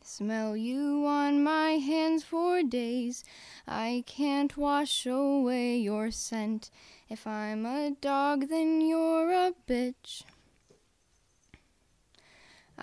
Smell you on my hands for days. I can't wash away your scent. If I'm a dog, then you're a bitch.